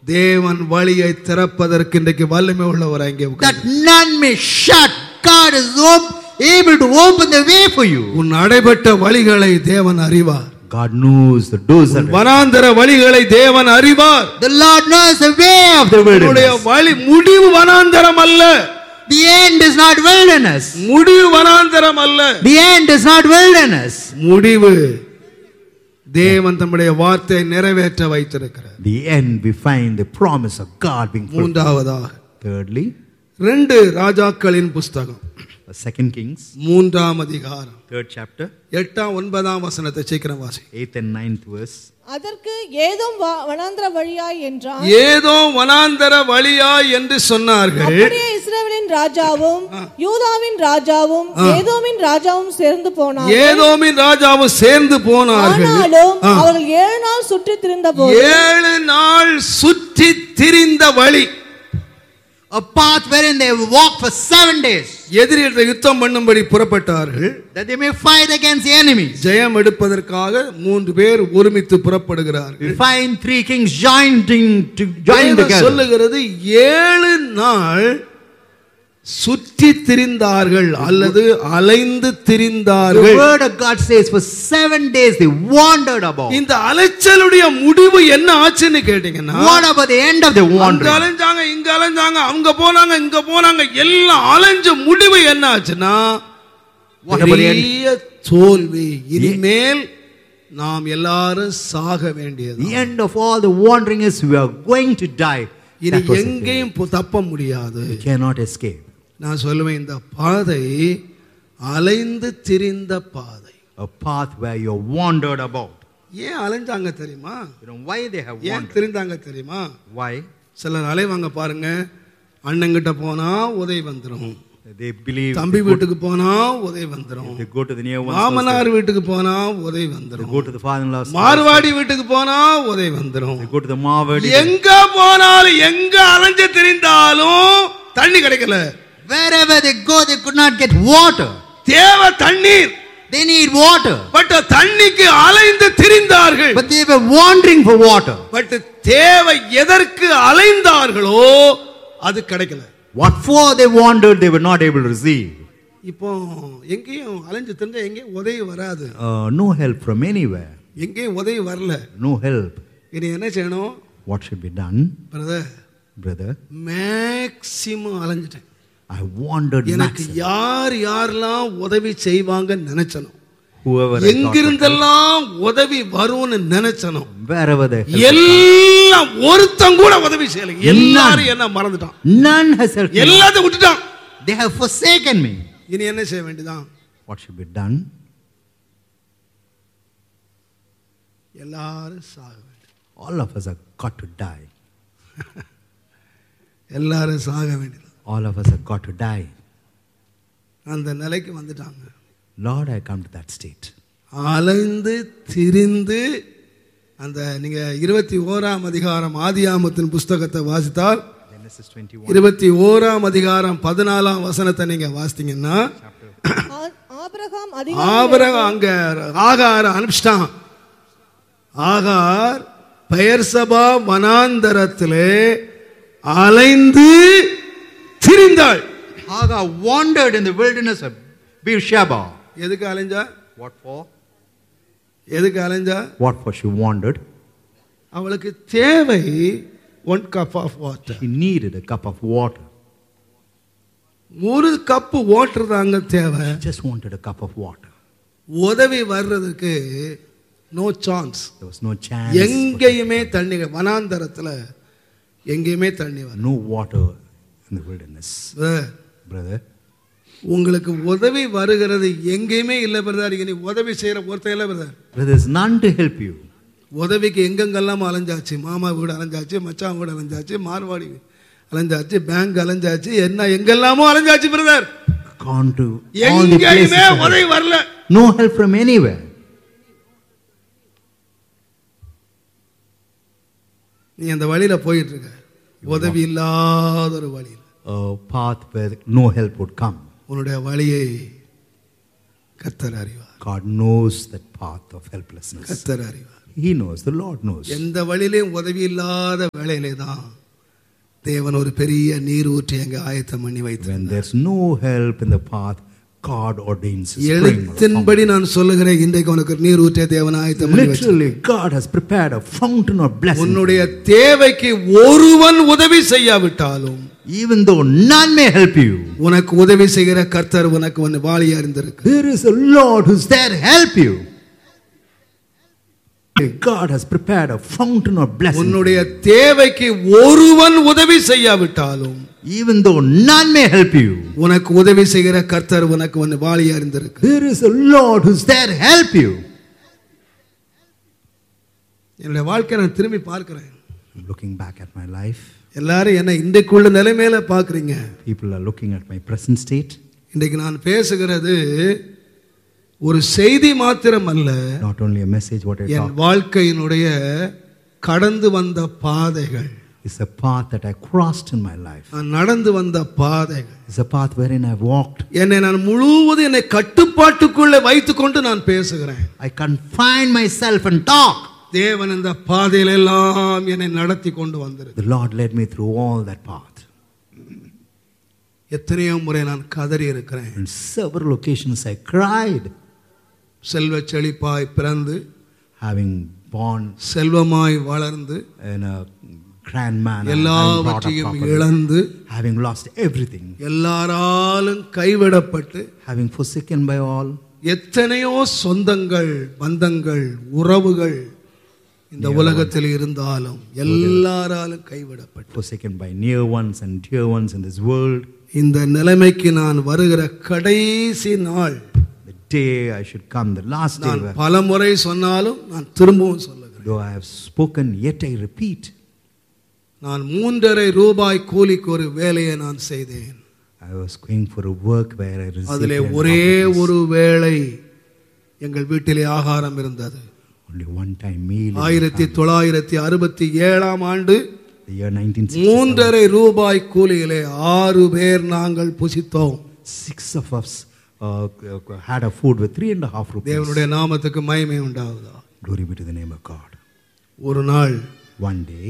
தேவன் வழியை திறப்பதற்கு இன்றைக்கு வல்லமை உள்ளவர் அங்கே that none may shut. God is able to open the way for you. உன் அடைபட்ட வழிகளை தேவன் அறிவார். God knows the doors that வனாந்தர வழிகளை தேவன் அறிவார். The Lord knows the way of the wilderness. உன்னுடைய வழி முடிவு வனாந்தரம் அல்ல. The end is not wilderness. முடிவு வனாந்தரம் அல்ல. The end is not wilderness. முடிவு தேவன் தம்முடைய வார்த்தையை நிறைவேற்ற வைத்திருக்கிறார். The end we find the promise of God being fulfilled. மூன்றாவதாக Thirdly, 2 ராஜாக்களின் புஸ்தகம் 2 Kings, 3ஆம் அதிகாரம் 3rd chapter, 8ஆம் 9ஆம் வசனத்தை சீக்கிரம் வாசி. 8th and 9th verse. அதற்கு ஏதோம் வனாந்தர வழியாய் என்றான். ஏதோ வனாந்தர வழியாய் என்று சொன்னார்கள். அப்படியே இஸ்ரவேலின் ராஜாவும் யூதாவின் ராஜாவும் ஏதோமின் ராஜாவும் சேர்ந்து போனார்கள். ஏதோமின் ராஜாவும் சேர்ந்து போனார்கள். ஆனாலும் அவர்கள் 7 நாள் சுற்றி திரிந்தபோது 7 நாள் சுற்றி திரிந்த வழி, A path wherein they walk for 7 days. எதிரிகளை யுத்தம் பண்ணும்படி புறப்பட்டார்கள். That they may fight against the enemies. ஜெயம் எடுப்பதற்காக 3 பேர் ஒருமித்து புறப்படுகிறார்கள். We find 3 kings joined together. சொல்லுகிறது 7 நாள் சுற்றி திரிந்தார்கள் அல்லது அலைந்து திரிந்தார்கள். The word of God says for 7 days they wandered about. இந்த அலைச்சலுடைய முடிவு என்ன ஆச்சுன்னு கேட்டீங்கன்னா, What about the end of the wandering? அலைஞ்சாங்க, இங்க அலைஞ்சாங்க, அங்க போனாங்க, இங்க போனாங்க, எல்லாம் அலைஞ்ச முடிவு என்ன ஆச்சுன்னா, பெரிய தோல்வி. இனிமேல் நாம் எல்லாரும் சாக வேண்டியது. The end of all the wandering is we are going to die. இது எங்கேயும் தப்ப முடியாது. You cannot escape. நான் சொல்லுவேன், இந்த பாதை அலைந்து திரிந்த பாதை. A path where you wandered about. ஏன் அலைஞ்சாங்க தெரியுமா? You know why they have ஏன் wandered? திரிந்தாங்க தெரியுமா? Why? சிலர் அலைவாங்க பாருங்க, அண்ணங்கிட்ட போனா உதவி வந்துடும், They believe தம்பி வீட்டுக்கு போனா உதவி வந்துடும், they go to the near one's மாமனார் வீட்டுக்கு போனா உதவி they வந்துடும், go to the father-in-law's Marwari வீட்டுக்கு போனா உதவி வந்துடும். they go to the Marwadi. எங்க போனாலும் எங்க அலைஞ்சு திரிந்தாலும் தண்ணி கிடைக்கல. Wherever they go they could not get water. தேவை தண்ணீர். They need water. பட் தண்ணிக்கு அலைந்து திரிந்தார்கள். But they were wandering for water. But தேவை எதற்கு அலைந்தார்களோ அது கிடைக்கல. What for they wandered they were not able to receive. இப்போ எங்கேயும் அலைஞ்சு திரிஞ்சா எங்கேயும் உதவி வராது. No help from anywhere. எங்கேயும் உதவி வரல. No help. இனி என்ன செய்யணும்? What should be done? Brother, maximum அலைஞ்சிட்டேன். I wandered எனக்கு maximum. யாரெல்லாம் உதவி செய்வாங்கன்னு நினைச்சனும், Whoever I thought எங்கிருந்தெல்லாம் உதவி வரும்னு நினைச்சனும், wherever they help. எல்லாம் ஒருத்தன் கூட உதவி செய்யல. எல்லாரும் என்ன மறந்துட்டான். None has helped me. எல்லாத்தையும் விட்டுட்டான். They have forsaken me. இனி என்ன செய்ய வேண்டியதான்? What should be done? எல்லாரும் சாக வேண்டும். All of us have got to die. எல்லாரும் சாக வேண்டியது. All of us have got to die. அந்த நிலைக்கு வந்துட்டாங்க. Lord, I come to that state. அலைந்து திரிந்து அந்த நீங்க 21ஆம் அதிகாரம் ஆதியாகமத்தின் புஸ்தகத்தை வாசித்தால் Genesis 21. 21ஆம் அதிகாரம் 14ஆம் வசனத்தை நீங்க வாசித்தீங்கன்னா, ஆபிரகாம் அங்க ஆகார் அனுப்பிச்சிட்டான். ஆகார் பெயர்சபா வனாந்தரத்திலே அலைந்து திரிந்தாள். Hagar wandered in the wilderness of Beersheba. எதுக்கு அலைஞ்சா? What for? எதுக்கு அலைஞ்சா? What for she wandered? அவளுக்கு தேவை 1 cup of water. She needed a cup of water. ஒரு கப் வாட்டர் தாங்க தேவை. She just wanted a cup of water. உதவி வர்றதுக்கு no chance. There was no chance. எங்கேயுமே தண்ணி, வனாந்தரத்துல எங்கேயுமே தண்ணி வர. No water in the wilderness. Brother, உங்களுக்கு உதவி வருகிறது எங்கேயுமே இல்ல பிரதர். நீ உதவி செய்யற ஒருத்தர் இல்ல brother. there's none to help you. உதவிக்கு எங்கெங்கெல்லாம் அலைஞ்சாச்சு. மாமா வீடு அலைஞ்சாச்சு, மச்சான் வீடு அலைஞ்சாச்சு, மார்வாடி அலைஞ்சாச்சு, பேங்க் அலைஞ்சாச்சு, என்ன எங்கெல்லாமோ அலைஞ்சாச்சு brother. Gone to all the places. எங்கேயுமே உதவி வரல. No help from anywhere. நீ அந்த வழியில போயிட்டு இருக்க, உதவி இல்லாத ஒரு வழியில். A path where no help would come. உன்னுடைய வழியை கர்த்தர் அறிவார். God knows that path of helplessness. கர்த்தர் அறிவார். He knows, the Lord knows. எந்த வழியிலும் உதவி இல்லாத வேளையிலே தான் தேவன் ஒரு பெரிய நீரூற்றை அங்கே ஆயத்தம் பண்ணி வைத்தார். When there's no help in the path, God ordains spring. எழுத்தின்படி நான் சொல்லுகிறேன், இன்றைக்கு உனக்கு ஒரு நீரூற்றை தேவன் ஆயத்தம் பண்ணி வைத்தார். Literally, God has prepared a fountain of blessing. உன்னுடைய தேவைக்கு ஒருவன் உதவி செய்யாவிட்டாலும், Even though none may help you, உனக்கு உதவி செய்கிற கர்த்தர் உனக்கு வாளியா இருந்திருக்கு. there is a Lord who's there to help you. God has prepared a fountain of blessing. உன்னுடைய தேவைக்கு ஒருவன் உதவி செய்யாவிட்டாலும், Even though none may help you, உனக்கு உதவி செய்கிற கர்த்தர் உனக்கு வாளியா இருந்திருக்கு. there is a Lord who's there to help you. என்னுடைய வாழ்க்கையை நான் திரும்பி பார்க்கிறேன். I'm looking back at my life. எல்லாரும் என்ன இன்றைக்குள்ள நிலைமையில பார்க்குறீங்க. People are looking at my present state. இன்றைக்கு நான் பேசுகிறது ஒரு செய்தி மாத்திரம் அல்ல, Not only a message, what I N talk. வாழ்க்கையினுடைய கடந்து வந்த பாதைகள். It's a path that I crossed in my life. நான் நடந்து வந்த பாதைகள். It's a path wherein I've walked. என்னை நான் முழுவதும் என்னை கட்டுப்பாட்டுக்குள்ளே வைத்துக்கொண்டு நான் பேசுகிறேன். I confine myself and talk. தேவன் இந்த பாதையில எல்லாம் என்னை நடத்தி கொண்டு வந்திருக்கு. The Lord led me through all that path. எத்தனையோ முறை நான் கதறி இருக்கிறேன். On several occasions I cried. செல்வ செழிப்பாய் பிறந்து, Having born செல்வமாய் வளர்ந்து, in a grand manner, having brought up எல்லாவற்றையும் properly, இழந்து, having lost everything, எல்லாராலும் கைவிடப்பட்டு, having forsaken by all, எத்தனையோ சொந்தங்கள், பந்தங்கள், உறவுகள் இந்த உலகத்தில் இருந்தாலும் எல்லாராலும் கைவிடப்பட்டு, forsaken by near ones and dear ones in this world. இந்த நிலைமைக்கு நான் வருகிற கடைசி நாள், The day I should come, the last day, நான் பலமுறை சொன்னாலும் நான் திரும்பவும் சொல்லுகிறேன். though I have spoken, yet I repeat. நான் 3.5 ரூபாய் கூலிக்கு ஒரு வேலையை நான் செய்தேன். I was going for a work where I received அதிலே 3.5 ஒரே rupees. ஒரு வேளை எங்கள் வீட்டிலே ஆகாரம் இருந்தது. Only one time meal. in the family. 1967 ஆண்டு The year 1967. 3.5 ரூபாய் கூலியிலே 6 பேர் நாங்கள் புசித்தோம். 6 of us had a food with 3.5 rupees. தேவனுடைய நாமத்துக்கு மகிமை உண்டாவதா. Glory be to the name of God. ஒரு நாள் One day,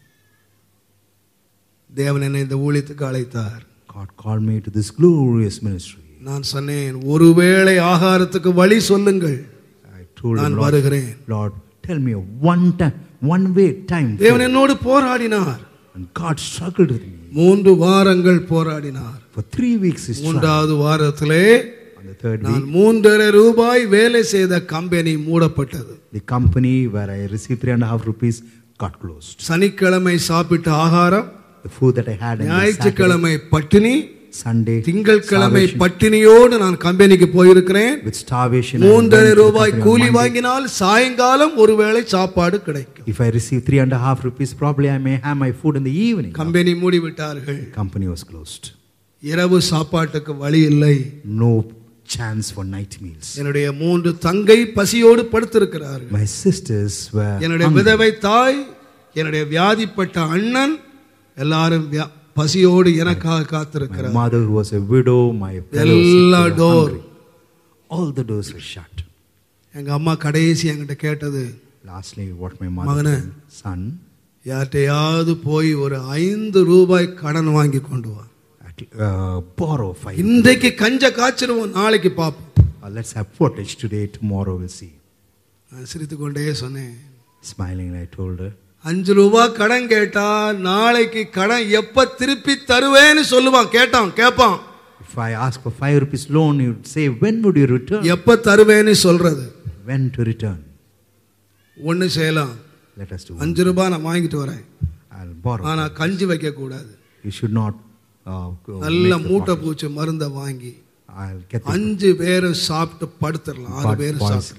தேவன் என்னை இந்த ஊழியத்துக்கு அழைத்தார். God called me to this glorious ministry. நான் சொன்னேன், ஒருவேளை ஆகாரத்துக்கு வழி சொல்லுங்கள், I told நான் him, Lord, வருகிறேன். Lord, tell me one way time. தேவன் என்னோடு போராடினார். And God struggled with me. 3 வாரங்கள் போராடினார். For 3 weeks he struggled. 3வது வாரத்திலே On the third நான் week, 3.5 ரூபாய் வேலை செய்த கம்பெனி மூடப்பட்டது. the company where I received 3.5 rupees got closed. சனிக்கிழமை சாப்பிட்ட ஆகாரம், The food that I had on Saturday, ஞாயிற்றுக்கிழமை பட்டினி, Sunday, திங்கட்கிழமை starvation, பட்டினியோடு நான் கம்பெனிக்கு போயிருக்கிறேன். with starvation. 3.5 ரூபாய் I went to the company on கூலி Monday. வாங்கினால் சாயங்காலம் ஒருவேளை சாப்பாடு கிடைக்கும். If I receive 3.5 rupees, probably I may have my food in the evening. Company மூடிவிட்டார்கள். The company was closed. இரவு சாப்பாட்டுக்கு வழி இல்லை. No chance for night meals. என்னுடைய 3 தங்கை பசியோடு படுத்திருக்கிறார்கள். My sisters were என்னுடைய hungry. விதவை தாய், என்னுடைய வியாதிப்பட்ட அண்ணன் எல்லாரும் பசியோடு எனக்காக My காத்திருக்கிறார். mother who was a widow, my fellow எல்லா sisters were door. hungry. All the doors were shut. எங்க அம்மா கடைசி என்கிட்ட கேட்டது, Lastly, what my mother மகனே, said, son, யார்ட்டையாவது போய் ஒரு 5 ரூபாய் கடன் வாங்கி கொண்டு வா. borrow 5. இன்றைக்கு கஞ்ச காய்ச்சிருவோம், நாளைக்கு பார்ப்போம். Let's have footage today, tomorrow we'll see. நான் சிரித்து கொண்டே சொன்னேன், Smiling, I told her, 5 ரூபாய் கடன் கேட்டா நாளைக்கு கடன் எப்ப திருப்பி தருவேன்னு சொல்லுவான். கேட்பான். if I ask for 5 rupees loan, you would say, when would you return? எப்ப தருவேன்னு சொல்றது. When to return? ஒண்ணு செய்யலாம், Let us do. 5 ரூபாய் நான் வாங்கிட்டு வரேன், I'll borrow. ஆனா கஞ்சி வைக்க கூடாது. You should not. நல்ல make the மூட்டை pottage. பூச்சி மருந்த வாங்கி I'll get the 5 பேர் சாப்பிட்டு படுத்துடலாம், 6 பேர் boys. சாப்பிடலாம்.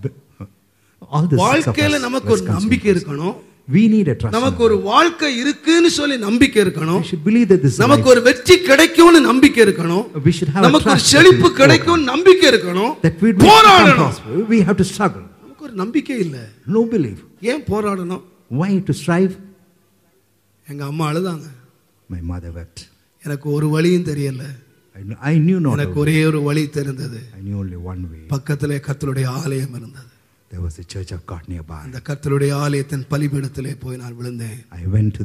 All the 6 of வாழ்க்கையில us, நமக்கு let's ஒரு consume நம்பிக்கை this. இருக்கணும். We need a trust. நமக்கு in ஒரு God. வாழ்க்கை இருக்குன்னு சொல்லி நம்பிக்கை இருக்கணும். We should believe that this is நமக்கு life. ஒரு வெற்றி கிடைக்கும்னு நம்பிக்கை இருக்கணும். We should have a நமக்கு ஒரு trust செழிப்பு that we கிடைக்கும் நம்பிக்கை இருக்கணும். that we will போராடணும். prosper. We have to struggle. நமக்கு ஒரு நம்பிக்கை இல்ல. No belief. ஏன் போராடணும்? Why to strive? எங்க அம்மா அழுதாங்க. My mother wept. எனக்கு ஒரு வழியும் தெரியல. I knew not. எனக்கு ஒரே ஒரு வழி தெரிந்தது. I knew only one way. பக்கத்திலே கர்த்தருடைய ஆலயம் இருந்தது. There was a church of God nearby. அந்த கர்த்தருடைய ஆலயத்தின் பலிபீடத்திலே போய் நான் விழுந்தேன். I went to